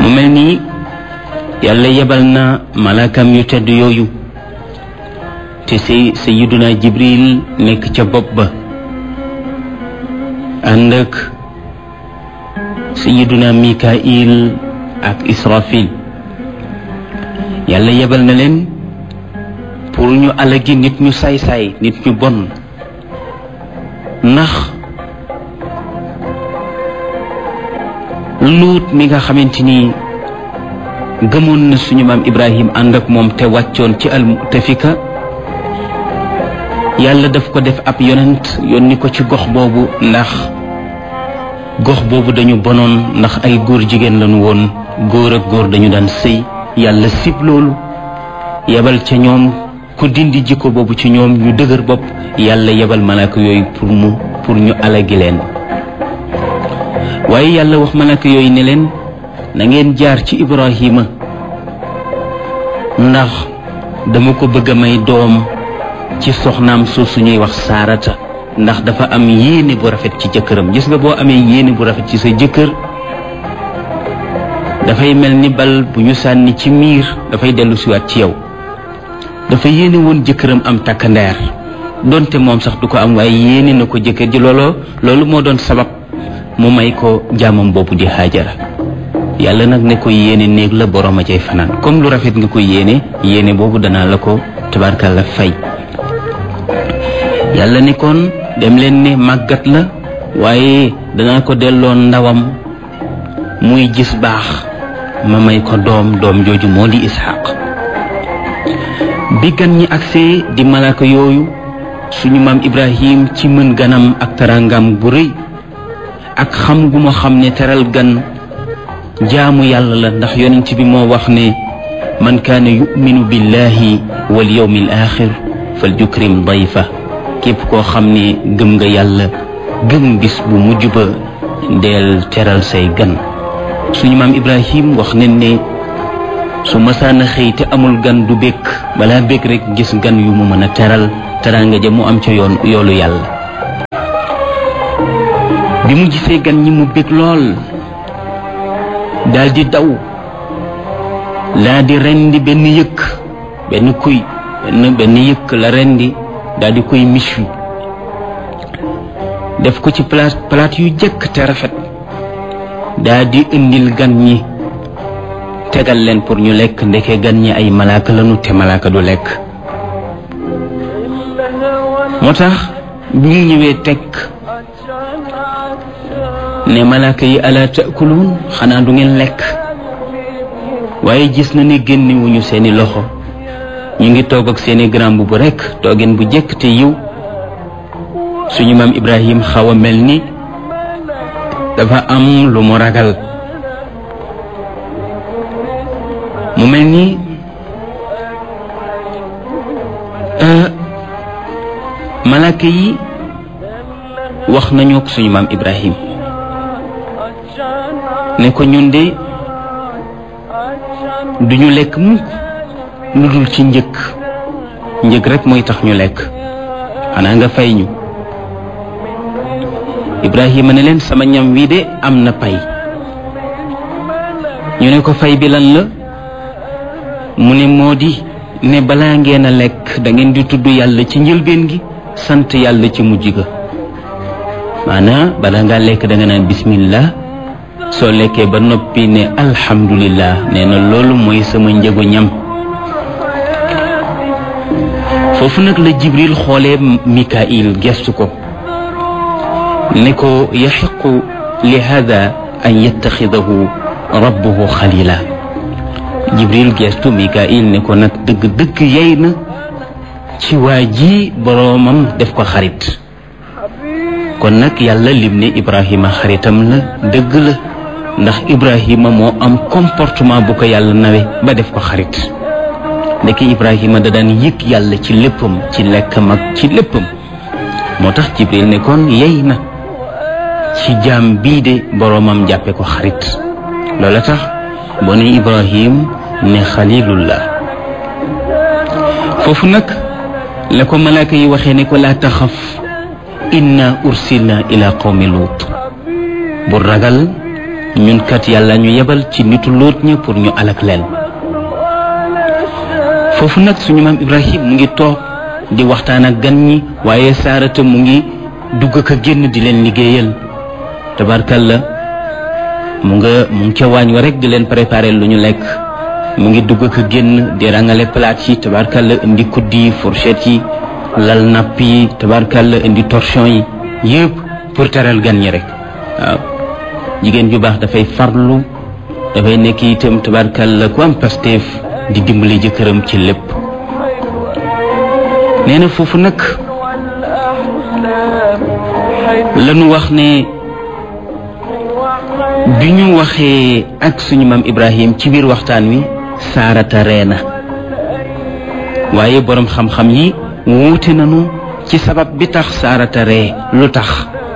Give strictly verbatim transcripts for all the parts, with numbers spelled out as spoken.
mu mel nii yàlla yebal na malaakam yu tedd yooyu te say sayyiduna Jibril nekk ca bopp ba ànd ak sayyiduna Mikail ak Israfil. yàlla yebal na leen pour ñu alagi nit ñu saay-saay nit ñu bon, ndax luut mi nga xamante ni gëmoon na suñu maam Ibrahim ànd ak moom te wàccoon ci al-Mu'tafika, yàlla daf ko def ab yonent yónni ko ci gox boobu, ndax gox boobu dañu bonoon, ndax ay góor jigéen lañu woon, góor ak góor dañu daan sëy. yàlla sib loolu, yebal ca ñoom ku dindi jikko boobu ci ñoom ñu dëgër bopp, yàlla yebal malaaka yooyu pour mu pour ñu alagi leen. waaye yàlla wax malaaka yooyu ne leen na ngeen jaar ci Ibrahima, ndax dama ko bëgg a may doom ci soxnaam su suñuy wax Saarata, ndax dafa am yéene bu rafet ci jëkkëram. gis nga boo amee yéene bu rafet ci sa jëkkër, dafay mel ni bal bu ñu sànni ci miir, dafay dellu siwaat ci yow. dafa yéene woon jëkkëram am takk ndeer, donte moom sax du ko am, waaye yéene na ko jëkkër ji. looloo loolu moo doon sabab mu may ko jaamam boobu di Haajara. yàlla nag ne ko yéene néeg la borom a cay fanaan, comme lu rafet nga ko yéene, yéene boobu danaa la ko tabarkalla fay. yàlla ne kon dem leen ne màggat la, waaye danaa ko delloo ndawam muy gis baax, ma may ko doom doom jooju moo di Isxaq. bi gan ñi agsee di malaaka yooyu, suñu maam Ibrahim ci mën ganam ak tarangam bu rëy ak xam gu ma xam ne teral gan jaamu yàlla la, ndax yonent bi moo wax ne man kaana yuminu billahi wal yawmil axir fal yukrim dayfa. képp koo xam ne gëm nga yàlla gëm bis bu mujj ba, ndeel teral say gan. suñu maam Ibrahim wax nañ ne su masaana xëy te amul gan du békk, balaa békk rek gis gan yu mu mën a teral, teraanga ja mu am ca yoon yoolu yàlla. bi mu gisee gan ñi mu békk lool, daldi daw laa di rendi benn yëkk, benn kuy benn benn yëkk la rendi, daldi koy michu def ko ci palaat palaat yu jëkk te rafet, daa di indil gan ñi tegal leen pour ñu lekk. ndeke gan ñi ay malaaka lañu te malaaka du lekk. moo tax bi ñu ñëwee teg ne malaaka yi ala taakuluun, xanaa du ngeen lekk. waaye gis na ne génnewuñu seeni loxo, ñu ngi toog ak seeni grand bu rekk, toogeen bu jëkk te yiw. suñu maam Ibrahim xaw a mel ni dafa am lu mu ragal, mu mel ni malaaka yi wax nañu ak suñu maam Ibrahim ne ko ñun de duñu lekk mukk lu dul ci njëkk njëkk rek mooy tax ñu lekk, xanaa nga fay ñu. Ibrahima ne leen sama ñam wi de am na pay. ñu ne ko fay bi lan la? mu ne moo di ne balaa ngeen a lekk da ngeen di tudd yàlla ci njëlbeen gi, sant yàlla ci mujj ga. maanaam balaa ngaa lekk da nga naan bismillah, soo lekkee ba noppi ne alhamdulillah. nee na loolu mooy sama njëgu ñam. foofu nag la Jibril xoolee Mikail gestu ko ne ko yaxiqu li hada an yattaxidahu rabbuhu xalila. Jibril gestu Mikail ne ko nag dëgg dëgg yey na ci waa ji boroomam def ko xarit. kon nag yàlla lim ne Ibrahima xaritam la, dëgg la, ndax Ibrahima moo am comportement bu ko yàlla nawe ba def ko xarit. ndeke Ibrahima da daan yëg yàlla ci léppam, ci lekkam ak ci léppam. moo tax Jibril ne kon yey na ci jaam bii de boroomam jàppe ko xarit. loola tax boo ne Ibrahim ne xalilullah. foofu nag la ko malaaka yi waxee ne ko laa taxaf inna ursilna ila qawmi luut. bu ragal ñun kat yàlla ñu yebal ci nitu Luut ña pour ñu alak leen. foofu nag suñu maam Ibrahim mu ngi toog di waxtaan ak gan ñi waaye Saarata mu ngi dugg ak a génn di leen liggéeyal tabarkalla mu nga mu ngi ca waañ wa rek di leen préparer lu ñu lekk mu ngi dugg ak a génn di rangale plate yi tabarkalla indi kuddi yi fourchette yi lal napp yi tabarkalla indi torchon yi yëpp pour teral gan ñi rek waaw jigéen ju baax dafay farlu dafay nekk itam tabarkalla ku am pasteef di dimbali jëkkëram ci lépp. nee na foofu nag lañu wax ne bi ñu waxee ak suñu maam Ibrahim ci biir waxtaan wi Saarata ree na waaye boroom xam-xam yi wuute nañu ci sabab bi tax Saarata ree lu tax.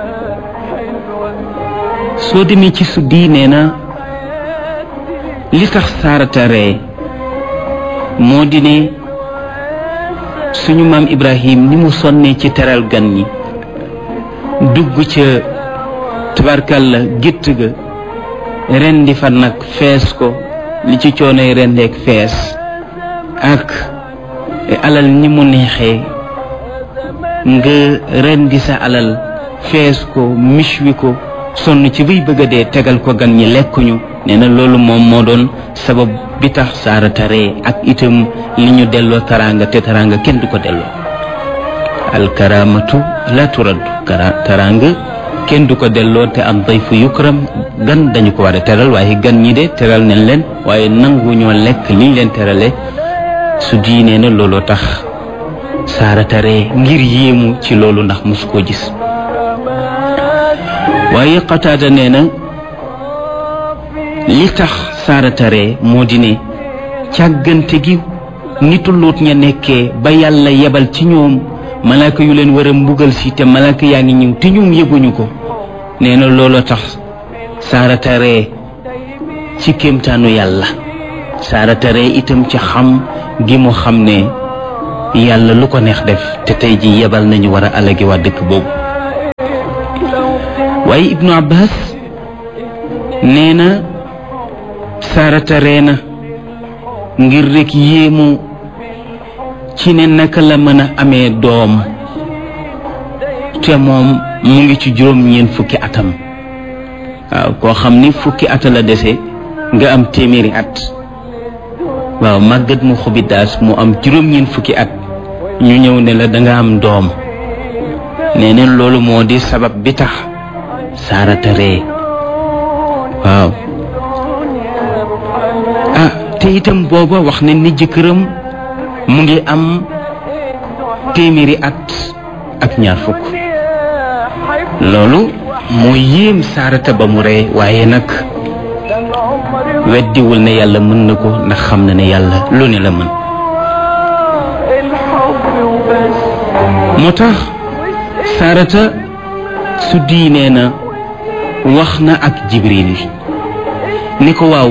soo demee ci suddi nee na li tax Saarata ree moo di ne suñu maam Ibrahim ni mu sonnee ci teral gan ñi dugg ca tabarkalla gétt ga rendi fa nag fees ko li ci coonoy rendeek fees ak alal ni mu neexee nga rendi sa alal fees ko michwi ko sonn ci bay bëgg a dee tegal ko gan ñi lekkuñu nee na loolu moom moo doon sabab bi tax Saarata ree ak itam li ñu delloo taraanga te taraanga kenn du ko delloo alkaramatu la turaddu kara taraanga kenn du ko delloo te am dayfu yukram gan dañu ko war a teral waaye gan ñi de teral nañ leen waaye nangu ñoo lekk liñ leen terale su diinee na looloo tax Saarata ree ngir yéemu ci loolu ndax mosu koo gis. waaye Qataada nee na li tax Saarata ree moo di ne càggante gi nitu Luut ña nekkee ba yàlla yebal ci ñoom malaaka yu leen war a mbugal si te malaaka yaa ngi ñëw te ñoom yëguñu ko nee na looloo tax Saarata ree ci kéemtaanu yàlla. Saarata ree itam ci xam gi mu xam ne yàlla lu ko neex def te tey ji yebal nañu war a alagi waa dëkk boobu. waaye Ibnu Abbas nee na Saarata ree na ngir rek yéemu ci ne naka la mën a amee doom te moom mu ngi ci juróom ñeent fukki atam waaw koo xam ni fukki ata la dese nga am téeméeri at waaw màggat mu xubidaas mu am juróom ñeent fukki at ñu ñëw ne la danga am doom nee neen loolu moo di sabab bi tax Saarata ree waaw ah te itam booba wax ne ni jëkkëram mu ngi am téeméeri at ak ñaar fukk loolu moo yéem Saarata ba mu ree waaye nag weddiwul ne yàlla mën na ko ndax xam na ne yàlla lu ne la mën. moo tax Saarata su diinee na wax na ak Jibril ni ko waaw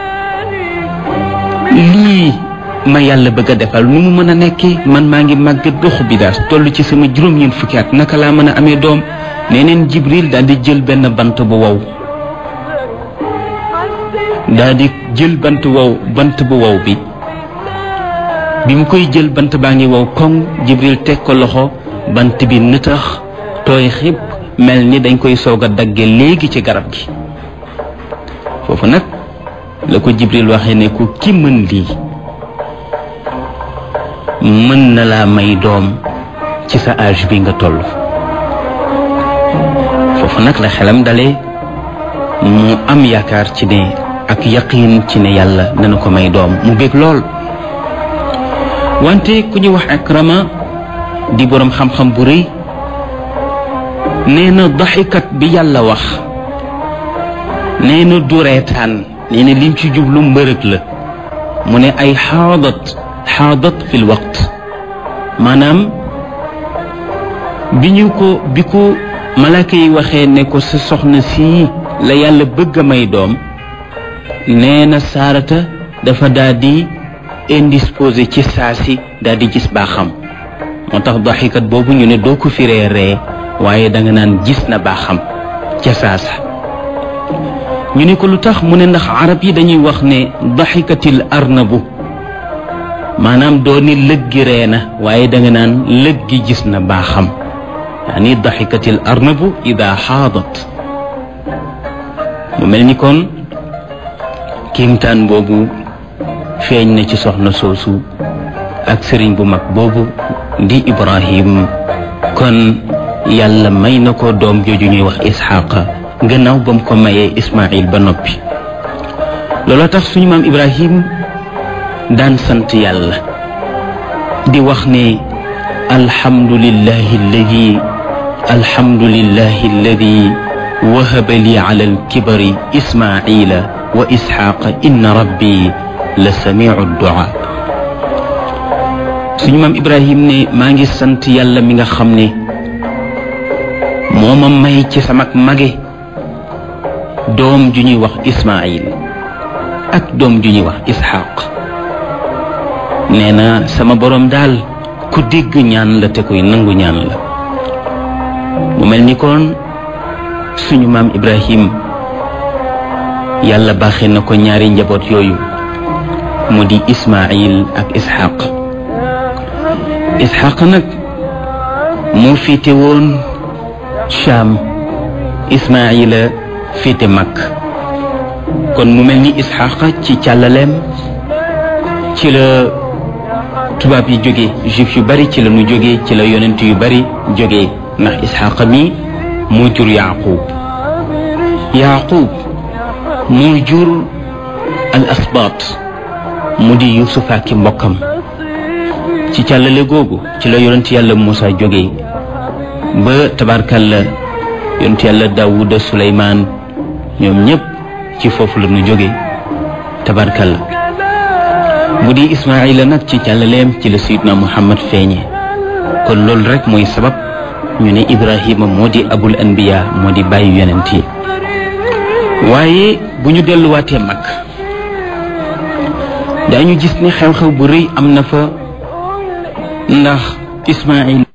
lii ma yàlla bëgg a defal nu mu mën a nekkee man maa ngi màggat doxu bidaas toll ci sama juróom-ñeent fukki at naka laa mën a amee doom nee neen Jibril daal di jël benn bant bu wow daal di jël bant wow bant bu wow bi bi mu koy jël bant baa ngi wow koŋ Jibril teg ko loxo bant bi nëtëx tooy xib mel ni dañ koy soog a dagge léegi ci garab gi foofu nag la ko Jibril waxee ne ku ki mën lii mën na laa may doom ci sa âge bi nga toll foofu nag la xelam dale mu am yaakaar ci ne ak yaqiin ci ne yàlla dana ko may doom mu bég lool wante ku ñu wax Ikrama di boroom xam-xam bu rëy nee na daxikat bi yàlla wax nee na du reetaan nee na lim ci jublu mbërëg la mu ne ay xaadat xaadat fil waqt maanaam bi ñu ko bi ko malaaka yi waxee ne ko sa soxna sii la yàlla bëgg a may doom nee na Saarata dafa daal di indisposé ci saasi daal di gis baaxam moo tax daxikat boobu ñu ne doo ko firee ree waaye danga naan gis na baaxam ca saasa ñu ne ko lu tax mu ne ndax arab yi dañuy wax ne daxikatil arnabu maanaam dooni lëggi ree na waaye da nga naan lëggi gis na baaxam yaani daxikatil arnabu ida xaadat mu mel ni kon kiimtaan boobu feeñ na ci soxna soosu ak sëriñ bu mag boobu di Ibrahim kon yàlla may na ko doom jooju ñuy wax Isxaaqa gannaaw ba mu ko mayee Ismaayil ba noppi looloo tax suñu maam Ibrahim daan sant yàlla di wax ne alhamdulillahi alladi alhamdulillahi alladi wahaba li ala alkibari Ismaayila wa Isxaaqa inna rabbi la samiu duaa suñu maam Ibrahim ne maa ngi sant yàlla mi nga xam ne moo ma may ci sama mage doom ju ñuy wax Ismaayil ak doom ju ñuy wax Isxaaq nee na sama borom daal ku dégg ñaan la te koy nangu ñaan la mu mel ni kon suñu maam Ibrahim yàlla baaxee na ko ñaari njaboot yooyu mu di Ismaayil ak Isxaaq Isxaaq nag moo féete woon Shaam Ismaayila féete Makk kon mu mel ni Isxaaq ci càllaleem ci la tubaab yi jóge juif yu bari ci la ñu jóge ci la yonent yu bari jóge ndax Isxaaq mi moo jur Yaaqub Yaaqub moo jur al asbaat mu di Yuusuf ak mbokkam ci càllale googu ci la yonent yàlla Muusa jóge ba tabarkalla yonent yàlla Daawuda Suleymaan ñoom ñëpp ci foofu la ñu jóge tabarkalla bu di Ismaayila nag ci càllaleem ci la Sayyidna Muhammad feeñe kon loolu rek mooy sabab ñu ne Ibrahima moo di abul anbiya moo di bàyyi yonent yi waaye bu ñu delluwaatee mag daañu gis ne xew-xew bu rëy am na fa ndax Ismaayil